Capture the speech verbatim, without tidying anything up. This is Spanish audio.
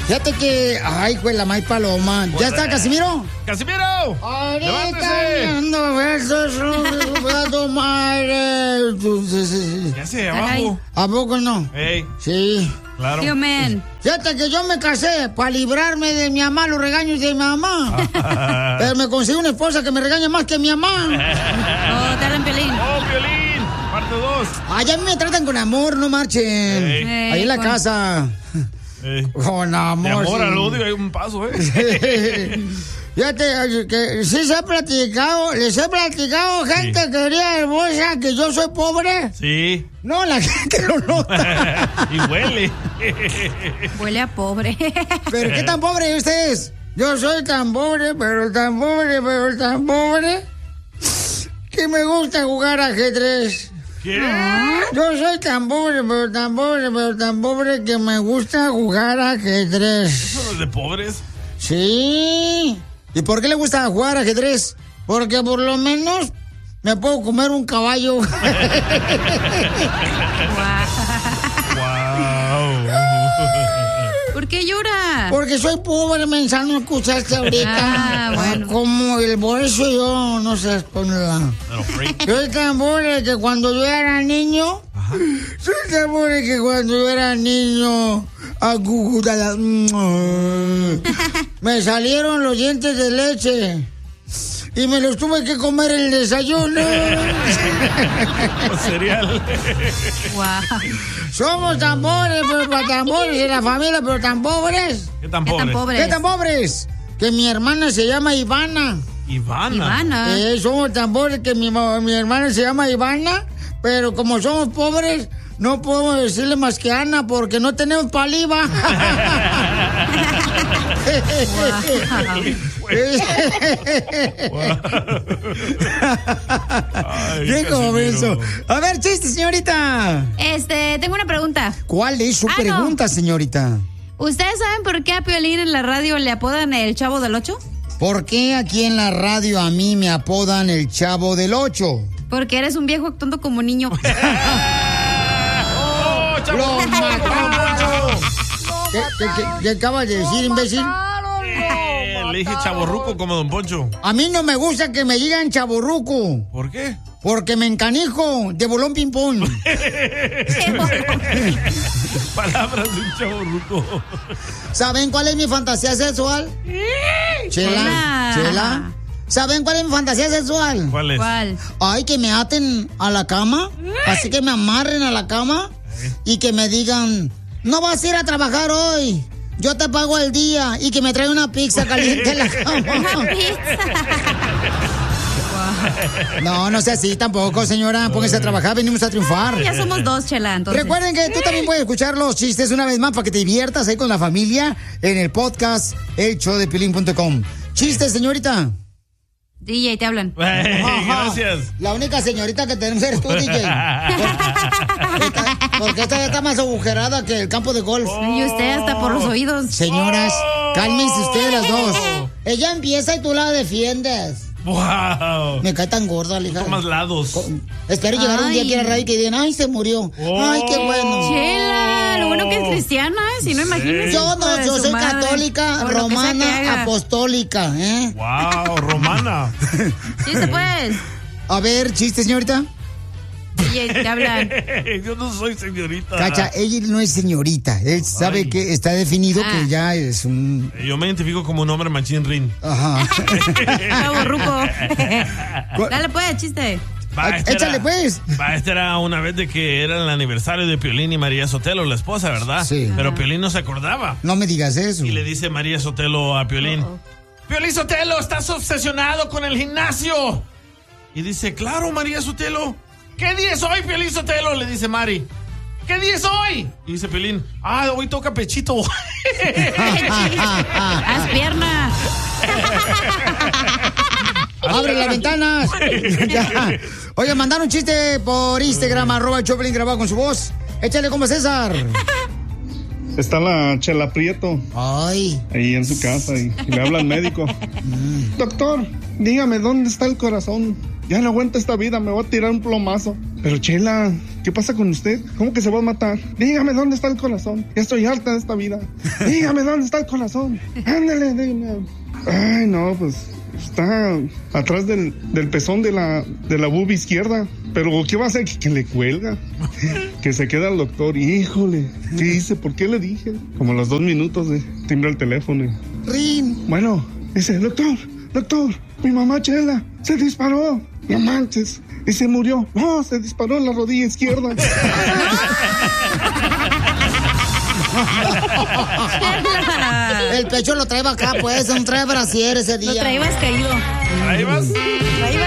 Fíjate que, ay, pues la May Paloma. ¿Ya está, Casimiro? ¡Casimiro! Ahorita ando besos, voy a tomar. Ya sé, abajo. ¿A poco no? Ey. Sí. Claro. Tío, man. Fíjate que yo me casé para librarme de mi mamá, los regaños de mi mamá. Pero me conseguí una esposa que me regaña más que mi mamá. Oh, te hablan Piolín. ¡Oh, Piolín! Parte dos. Ay, a mí me tratan con amor, no marchen. Ey. Ahí en la con... casa. Ey. Con amor. De amor sí. al odio hay un paso, ¿eh? Fíjate que sí se ha platicado, les he platicado, gente sí. querida hermosa, que yo soy pobre. Sí. No, la gente lo nota. Y huele. Huele a pobre. ¿Pero qué tan pobre ustedes? Yo soy tan pobre, pero tan pobre, pero tan pobre, que me gusta jugar ajedrez. ¿Qué? Yo soy tan pobre, pero tan pobre, pero tan pobre que me gusta jugar ajedrez. ¿Eso no es de pobres? Sí. ¿Y por qué le gusta jugar ajedrez? Porque por lo menos me puedo comer un caballo. Wow. ¿Por qué llora? Porque soy pobre, mensa, no escuchaste ahorita. Ah, bueno. Como el bolso yo, no sé, con la... Soy tan pobre que cuando yo era niño... Ajá. Soy tan pobre que cuando yo era niño... me salieron los dientes de leche y me los tuve que comer en el desayuno. Cereal. Wow. Somos tan pobres, pero tan pobres en la familia, pero tan pobres. ¿Qué tan ¿Qué pobres? tan pobres? ¿Qué tan pobres? Que mi hermana se llama Ivana. Ivana. Ivana. Eh, somos tan pobres que mi, mi hermana se llama Ivana, pero como somos pobres, no podemos decirle más que Ana porque no tenemos paliva. Bien como eso. A ver, chiste, señorita. Este, tengo una pregunta. ¿Cuál es su ah, pregunta, no. señorita? ¿Ustedes saben por qué a Piolín en la radio le apodan el Chavo del Ocho? ¿Por qué aquí en la radio a mí me apodan el Chavo del Ocho? Porque eres un viejo actuando como niño. ¡Lo mataron! ¿Qué, qué, qué, qué acabas de decir, imbécil? Eh, le dije chavorruco como Don Poncho. A mí no me gusta que me digan chavorruco. ¿Por qué? Porque me encanijo de bolón ping-pong. Palabras de un chavorruco. ¿Saben cuál es mi fantasía sexual? Chela, Chela. ¿Saben cuál es mi fantasía sexual? ¿Cuál es? ¿Cuál? Ay, que me aten a la cama, así que me amarren a la cama y que me digan, no vas a ir a trabajar hoy, yo te pago el día, y que me traiga una pizza caliente a la cama. Una pizza. No, no sea así tampoco, señora. Póngase a trabajar, venimos a triunfar. Ay, ya somos dos, Chela, entonces. Recuerden que tú también puedes escuchar los chistes una vez más para que te diviertas ahí con la familia en el podcast el show de piolín punto com. Chistes, señorita. D J, te hablan. Hey, gracias. La única señorita que tenemos eres tú, D J. Esta, porque esta ya está más agujerada que el campo de golf. Oh. Y usted hasta por los oídos. Señoras, oh. cálmense ustedes las dos. Ella empieza y tú la defiendes. Wow. Me cae tan gorda, hija. Tomas lados. Espero llegar un día aquí a la radio y que digan, ay, se murió. Oh. Ay, qué bueno. Chela, lo bueno que es cristiana, ¿eh? Si no, imagínese. Yo no, yo soy madre, católica, romana, apostólica, ¿eh? Wow, romana. Chiste, pues. A ver, chiste, señorita. Oye, te hablan. Yo no soy señorita. Cacha, ella no es señorita. Él sabe Ay. que está definido ah. que ya es un... Yo me identifico como un hombre machín rin. Ajá. Chavo ruco. Dale pues, chiste. Va, Échale era, pues. Va, esta era una vez de que era el aniversario de Piolín y María Sotelo, la esposa, ¿verdad? Sí. Pero Piolín no se acordaba. No me digas eso. Y le dice María Sotelo a Piolín, uh-oh. Piolín Sotelo, estás obsesionado con el gimnasio. Y dice, claro, María Sotelo. ¿Qué día es hoy, Piolín Sotelo? Le dice Mari. ¿Qué día es hoy? Y dice Piolín, ah, hoy toca pechito. Haz pierna. ¡Abre las ventanas! Ya. Oye, mandaron un chiste por Instagram, arroba el Choplin grabado con su voz. Échale como César. Está la Chela Prieto. Ay. Ahí en su casa y, y le habla al médico. Mm. Doctor, dígame, ¿dónde está el corazón? ya no aguanta esta vida, me voy a tirar un plomazo. Pero Chela, ¿qué pasa con usted? ¿Cómo que se va a matar? Dígame dónde está el corazón. Ya estoy harta de esta vida. Dígame dónde está el corazón. Ándale, dígame. Ay, no, pues está atrás del, del pezón de la, de la boob izquierda. Pero ¿qué va a hacer? Que, que le cuelga. Que se queda el doctor. Híjole, ¿qué hice? ¿Por qué le dije? Como a los dos minutos de timbra el teléfono. Rin. Bueno, dice, doctor, doctor, mi mamá Chela se disparó. No manches. Y se murió. No, se disparó en la rodilla izquierda. El pecho lo trae acá, pues, no trae brasier ese día. Lo traías caído. ¿Ahí vas? Ahí vas.